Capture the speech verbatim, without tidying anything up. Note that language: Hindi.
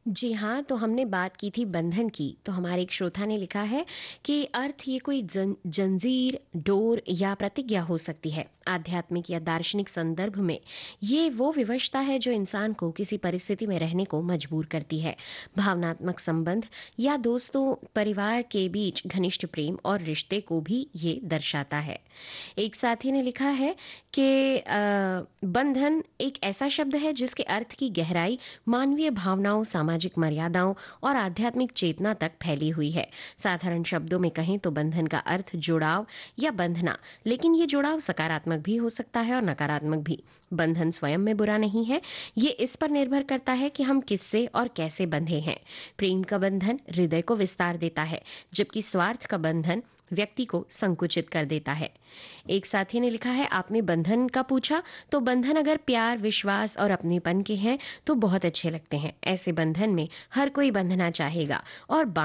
जी हाँ, तो हमने बात की थी बंधन की, तो हमारे एक श्रोता ने लिखा है कि अर्थ ये कोई जं जंजीर, डोर या प्रतिज्ञा हो सकती है। आध्यात्मिक या दार्शनिक संदर्भ में ये वो विवशता है जो इंसान को किसी परिस्थिति में रहने को मजबूर करती है। भावनात्मक संबंध या दोस्तों, परिवार के बीच घनिष्ठ प्रेम और रिश्ते को भी ये दर्शाता है। एक साथी ने लिखा है कि अ, बंधन एक ऐसा शब्द है जिसके अर्थ की गहराई मानवीय भावनाओं, सामाजिक मर्यादाओं और आध्यात्मिक चेतना तक फैली हुई है। साधारण शब्दों में कहें तो बंधन का अर्थ जुड़ाव या बंधना, लेकिन ये जुड़ाव सकारात्मक भी हो सकता है और नकारात्मक भी। बंधन स्वयं में बुरा नहीं है, ये इस पर निर्भर करता है कि हम किससे और कैसे बंधे हैं। प्रेम का बंधन हृदय को विस्तार देता है, जबकि स्वार्थ का बंधन व्यक्ति को संकुचित कर देता है। एक साथी ने लिखा है, आपने बंधन का पूछा, तो बंधन अगर प्यार, विश्वास और अपनेपन के हैं तो बहुत अच्छे लगते हैं। ऐसे बंधन में हर कोई बंधना चाहेगा और